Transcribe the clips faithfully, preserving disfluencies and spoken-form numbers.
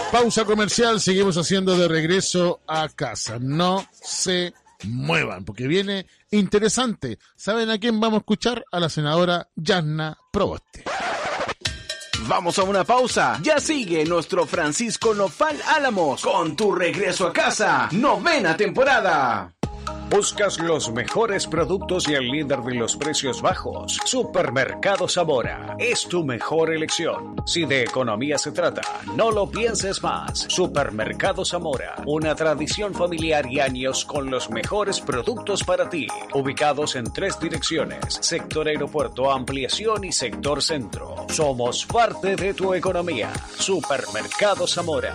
Pausa comercial, seguimos haciendo De Regreso a Casa. No se muevan, porque viene interesante. ¿Saben a quién vamos a escuchar? A la senadora Yasna Proboste. Vamos a una pausa. Ya sigue nuestro Francisco Nopal Álamos con Tu Regreso a Casa, novena temporada. ¿Buscas los mejores productos y el líder de los precios bajos? Supermercado Zamora es tu mejor elección. Si de economía se trata, no lo pienses más. Supermercado Zamora, una tradición familiar y años con los mejores productos para ti. Ubicados en tres direcciones: sector aeropuerto, ampliación y sector centro. Somos parte de tu economía. Supermercado Zamora.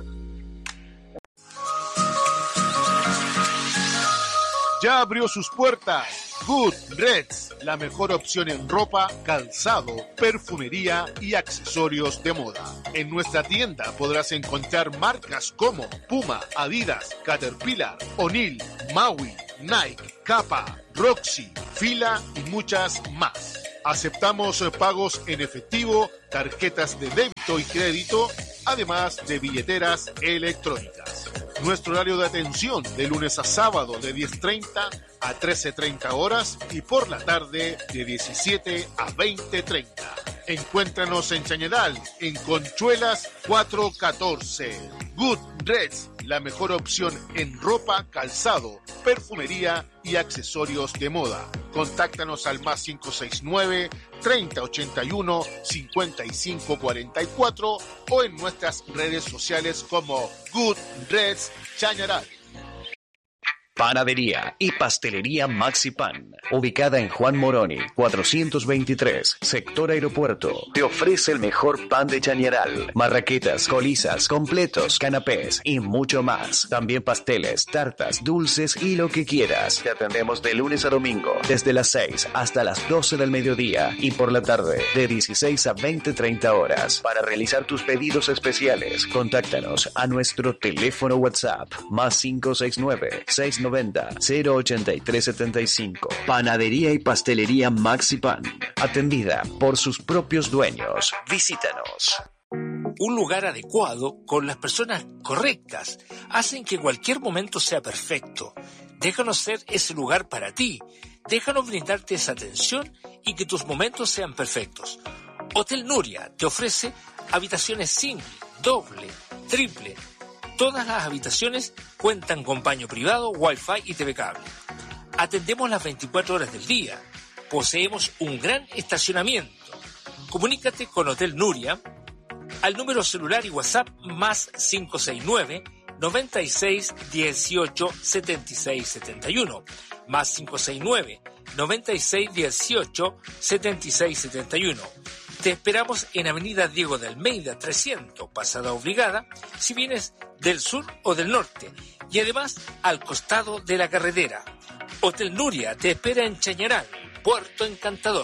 Ya abrió sus puertas Goodreds, la mejor opción en ropa, calzado, perfumería y accesorios de moda. En nuestra tienda podrás encontrar marcas como Puma, Adidas, Caterpillar, O'Neill, Maui, Nike, Kappa, Roxy, Fila y muchas más. Aceptamos pagos en efectivo, tarjetas de débito y crédito, además de billeteras electrónicas. Nuestro horario de atención de lunes a sábado de diez treinta a trece treinta horas y por la tarde de diecisiete a veinte treinta. Encuéntranos en Chañaral, en Conchuelas cuatrocientos catorce. Goodreds, la mejor opción en ropa, calzado, perfumería y accesorios de moda. Contáctanos al más cinco seis nueve, treinta ochenta y uno, cincuenta y cinco cuarenta y cuatro o en nuestras redes sociales como Goodreds Chañaral. Panadería y Pastelería Maxi Pan, ubicada en Juan Moroni, cuatrocientos veintitrés, sector aeropuerto, te ofrece el mejor pan de Chañaral, marraquetas, colizas, completos, canapés y mucho más. También pasteles, tartas, dulces y lo que quieras. Te atendemos de lunes a domingo, desde las seis hasta las doce del mediodía y por la tarde, de dieciséis a veinte treinta horas. Para realizar tus pedidos especiales, contáctanos a nuestro teléfono WhatsApp, más cinco seis nueve, seis noventa, cero ochenta y tres setenta y cinco. Panadería y Pastelería Maxi Pan, atendida por sus propios dueños. Visítanos. Un lugar adecuado con las personas correctas hacen que cualquier momento sea perfecto. Déjanos ser ese lugar para ti. Déjanos brindarte esa atención y que tus momentos sean perfectos. Hotel Nuria te ofrece habitaciones single, doble, triple. Todas las habitaciones cuentan con baño privado, wifi y T V cable. Atendemos las veinticuatro horas del día. Poseemos un gran estacionamiento. Comunícate con Hotel Nuria al número celular y WhatsApp más cinco seis nueve, noventa y seis, dieciocho, setenta y seis setenta y uno, más cinco seis nueve, noventa y seis, dieciocho, setenta y seis setenta y uno. Te esperamos en Avenida Diego de Almeida trescientos, Pasada Obligada, si vienes del sur o del norte, y además al costado de la carretera. Hotel Nuria te espera en Chañaral, Puerto Encantador.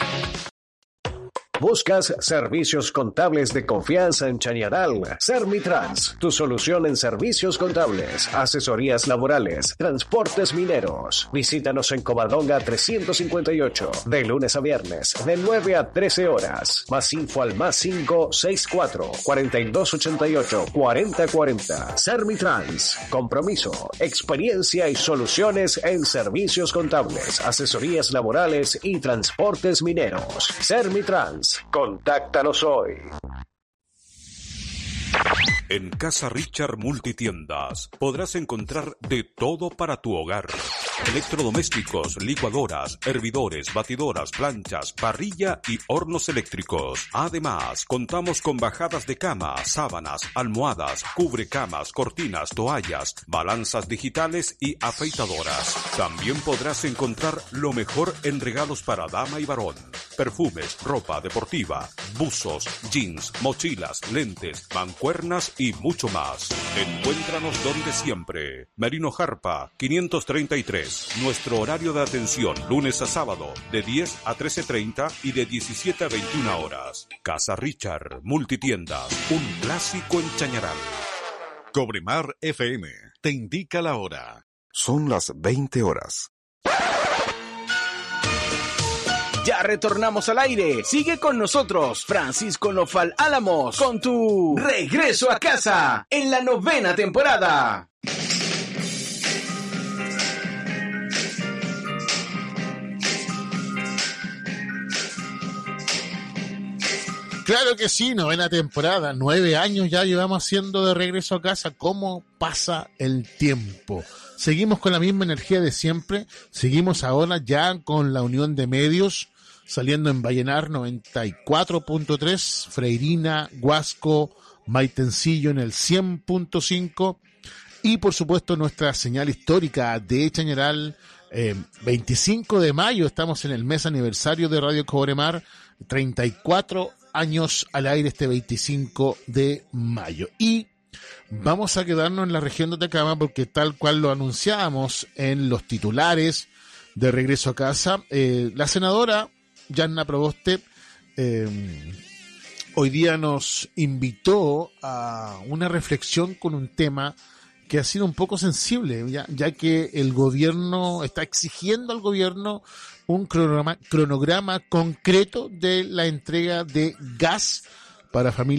¿Buscas servicios contables de confianza en Chañaral? Servitrans, tu solución en servicios contables, asesorías laborales, transportes mineros. Visítanos en Covadonga trescientos cincuenta y ocho, de lunes a viernes, de nueve a trece horas. Más info al más cinco seis cuatro, cuarenta y dos ochenta y ocho, cuarenta cuarenta. Servitrans, compromiso, experiencia y soluciones en servicios contables, asesorías laborales y transportes mineros. Servitrans. Contáctanos hoy. En Casa Richard Multitiendas podrás encontrar de todo para tu hogar. Electrodomésticos, licuadoras, hervidores, batidoras, planchas, parrilla y hornos eléctricos. Además, contamos con bajadas de cama, sábanas, almohadas, cubrecamas, cortinas, toallas, balanzas digitales y afeitadoras. También podrás encontrar lo mejor en regalos para dama y varón. Perfumes, ropa deportiva, buzos, jeans, mochilas, lentes, mancuernas y mucho más. Encuéntranos donde siempre. Merino Jarpa, quinientos treinta y tres. Nuestro horario de atención, lunes a sábado, de diez a trece treinta y de diecisiete a veintiuna horas. Casa Richard, Multitiendas, un clásico en Chañaral. Cobremar F M te indica la hora. Son las veinte horas. Ya retornamos al aire. Sigue con nosotros, Francisco Nofal Álamos, con tu Regreso a Casa en la novena temporada. Claro que sí, novena temporada, nueve años ya llevamos haciendo de Regreso a Casa. ¿Cómo pasa el tiempo? Seguimos con la misma energía de siempre, seguimos ahora ya con la unión de medios, saliendo en Vallenar noventa y cuatro punto tres, Freirina, Huasco, Maitencillo en el cien punto cinco y por supuesto nuestra señal histórica de Chañaral, eh, veinticinco de mayo, estamos en el mes aniversario de Radio Cobre Mar, treinta y cuatro años al aire este veinticinco de mayo. Y vamos a quedarnos en la región de Atacama porque tal cual lo anunciábamos en los titulares de Regreso a Casa, eh, la senadora Yanna Proboste eh, hoy día nos invitó a una reflexión con un tema que ha sido un poco sensible, ya, ya que el gobierno está exigiendo al gobierno un cronograma, cronograma concreto de la entrega de gas para familias